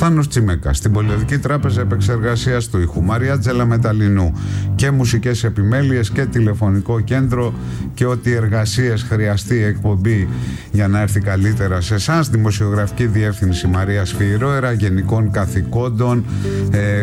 Θάνος Τσιμέκας. Στην Πολιοδική Τράπεζα Επεξεργασίας του Ήχου Μαρία Τζέλα Μεταλλινού. Και μουσικές επιμέλειες και τηλεφωνικό κέντρο και ό,τι εργασίες χρειαστεί η εκπομπή για να έρθει καλύτερα σε εσάς. Δημοσιογραφική διεύθυνση Μαρία Σφυηρόερα, γενικών καθηκόντων,